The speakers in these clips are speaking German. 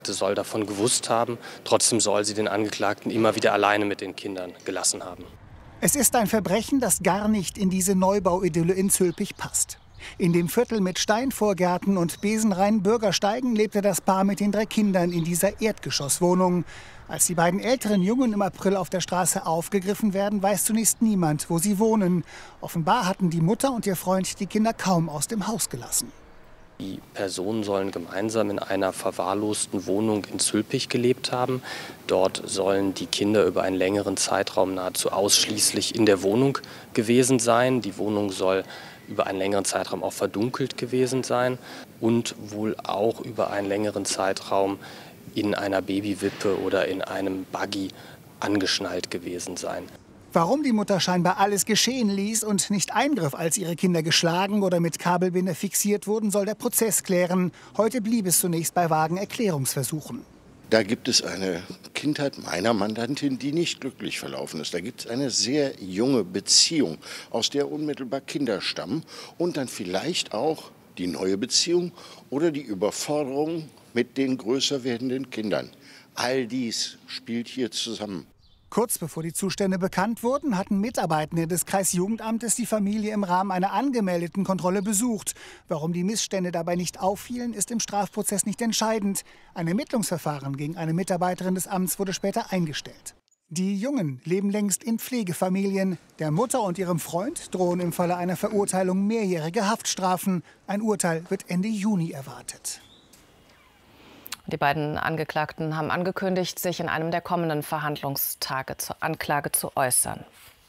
Sie soll davon gewusst haben, trotzdem soll sie den Angeklagten immer wieder alleine mit den Kindern gelassen haben. Es ist ein Verbrechen, das gar nicht in diese Neubauidylle in Zülpich passt. In dem Viertel mit Steinvorgärten und besenreinen Bürgersteigen lebte das Paar mit den 3 Kindern in dieser Erdgeschosswohnung. Als die beiden älteren Jungen im April auf der Straße aufgegriffen werden, weiß zunächst niemand, wo sie wohnen. Offenbar hatten die Mutter und ihr Freund die Kinder kaum aus dem Haus gelassen. Die Personen sollen gemeinsam in einer verwahrlosten Wohnung in Zülpich gelebt haben. Dort sollen die Kinder über einen längeren Zeitraum nahezu ausschließlich in der Wohnung gewesen sein. Die Wohnung soll über einen längeren Zeitraum auch verdunkelt gewesen sein und wohl auch über einen längeren Zeitraum in einer Babywippe oder in einem Buggy angeschnallt gewesen sein. Warum die Mutter scheinbar alles geschehen ließ und nicht eingriff, als ihre Kinder geschlagen oder mit Kabelbinder fixiert wurden, soll der Prozess klären. Heute blieb es zunächst bei vagen Erklärungsversuchen. Da gibt es eine Kindheit meiner Mandantin, die nicht glücklich verlaufen ist. Da gibt es eine sehr junge Beziehung, aus der unmittelbar Kinder stammen. Und dann vielleicht auch die neue Beziehung oder die Überforderung mit den größer werdenden Kindern. All dies spielt hier zusammen. Kurz bevor die Zustände bekannt wurden, hatten Mitarbeitende des Kreisjugendamtes die Familie im Rahmen einer angemeldeten Kontrolle besucht. Warum die Missstände dabei nicht auffielen, ist im Strafprozess nicht entscheidend. Ein Ermittlungsverfahren gegen eine Mitarbeiterin des Amts wurde später eingestellt. Die Jungen leben längst in Pflegefamilien. Der Mutter und ihrem Freund drohen im Falle einer Verurteilung mehrjährige Haftstrafen. Ein Urteil wird Ende Juni erwartet. Die beiden Angeklagten haben angekündigt, sich in einem der kommenden Verhandlungstage zur Anklage zu äußern.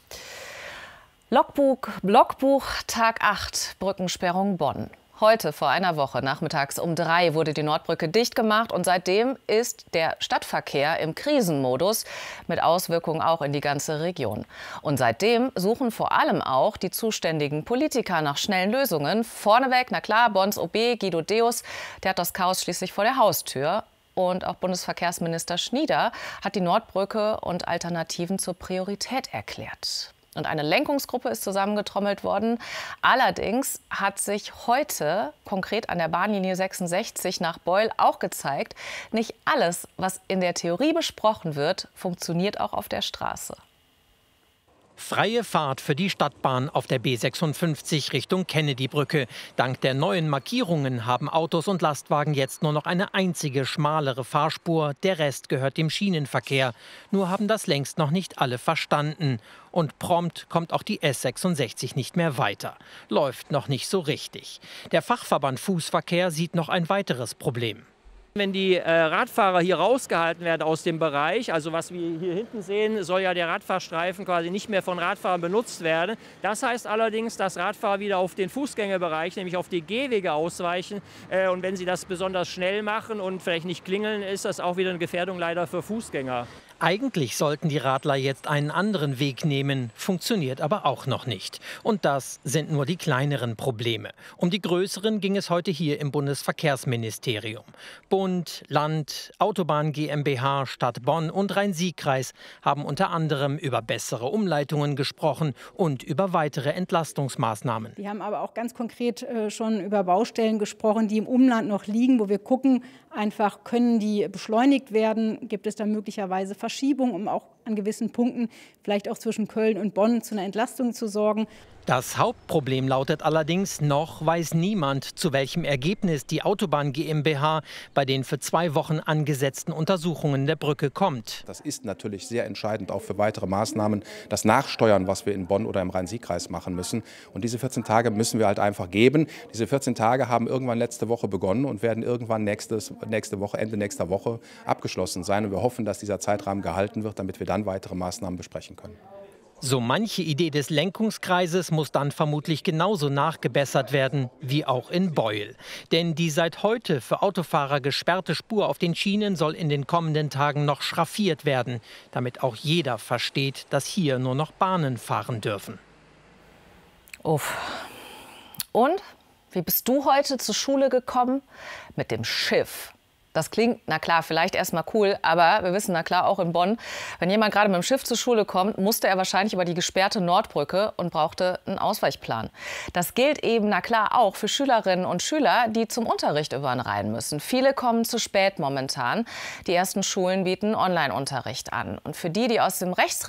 Logbuch Tag 8, Brückensperrung Bonn. Heute vor einer Woche nachmittags um 3 wurde die Nordbrücke dicht gemacht und seitdem ist der Stadtverkehr im Krisenmodus mit Auswirkungen auch in die ganze Region. Und seitdem suchen vor allem auch die zuständigen Politiker nach schnellen Lösungen. Vorneweg, na klar, Bonns OB Guido Deus, der hat das Chaos schließlich vor der Haustür. Und auch Bundesverkehrsminister Schnieder hat die Nordbrücke und Alternativen zur Priorität erklärt. Und eine Lenkungsgruppe ist zusammengetrommelt worden. Allerdings hat sich heute konkret an der Bahnlinie 66 nach Beul auch gezeigt, nicht alles, was in der Theorie besprochen wird, funktioniert auch auf der Straße. Freie Fahrt für die Stadtbahn auf der B56 Richtung Kennedybrücke. Dank der neuen Markierungen haben Autos und Lastwagen jetzt nur noch eine einzige schmalere Fahrspur. Der Rest gehört dem Schienenverkehr. Nur haben das längst noch nicht alle verstanden. Und prompt kommt auch die S66 nicht mehr weiter. Läuft noch nicht so richtig. Der Fachverband Fußverkehr sieht noch ein weiteres Problem. Wenn die Radfahrer hier rausgehalten werden aus dem Bereich, also was wir hier hinten sehen, soll ja der Radfahrstreifen quasi nicht mehr von Radfahrern benutzt werden. Das heißt allerdings, dass Radfahrer wieder auf den Fußgängerbereich, nämlich auf die Gehwege ausweichen. Und wenn sie das besonders schnell machen und vielleicht nicht klingeln, ist das auch wieder eine Gefährdung leider für Fußgänger. Eigentlich sollten die Radler jetzt einen anderen Weg nehmen, funktioniert aber auch noch nicht. Und das sind nur die kleineren Probleme. Um die größeren ging es heute hier im Bundesverkehrsministerium. Bund, Land, Autobahn GmbH, Stadt Bonn und Rhein-Sieg-Kreis haben unter anderem über bessere Umleitungen gesprochen und über weitere Entlastungsmaßnahmen. Die haben aber auch ganz konkret schon über Baustellen gesprochen, die im Umland noch liegen, wo wir gucken, einfach können die beschleunigt werden, gibt es da möglicherweise Verschiebungen, um auch an gewissen Punkten, vielleicht auch zwischen Köln und Bonn, zu einer Entlastung zu sorgen. Das Hauptproblem lautet allerdings, noch weiß niemand, zu welchem Ergebnis die Autobahn GmbH bei den für 2 Wochen angesetzten Untersuchungen der Brücke kommt. Das ist natürlich sehr entscheidend auch für weitere Maßnahmen, das Nachsteuern, was wir in Bonn oder im Rhein-Sieg-Kreis machen müssen. Und diese 14 Tage müssen wir halt einfach geben. Diese 14 Tage haben irgendwann letzte Woche begonnen und werden irgendwann Ende nächster Woche abgeschlossen sein. Und wir hoffen, dass dieser Zeitrahmen gehalten wird, damit wir dann weitere Maßnahmen besprechen können. So manche Idee des Lenkungskreises muss dann vermutlich genauso nachgebessert werden wie auch in Beul. Denn die seit heute für Autofahrer gesperrte Spur auf den Schienen soll in den kommenden Tagen noch schraffiert werden, damit auch jeder versteht, dass hier nur noch Bahnen fahren dürfen. Uff. Und? Wie bist du heute zur Schule gekommen? Mit dem Schiff. Das klingt, na klar, vielleicht erstmal cool, aber wir wissen, na klar, auch in Bonn, wenn jemand gerade mit dem Schiff zur Schule kommt, musste er wahrscheinlich über die gesperrte Nordbrücke und brauchte einen Ausweichplan. Das gilt eben, na klar, auch für Schülerinnen und Schüler, die zum Unterricht über den Rhein müssen. Viele kommen zu spät momentan. Die ersten Schulen bieten Online-Unterricht an. Und für die aus dem Rechtsraum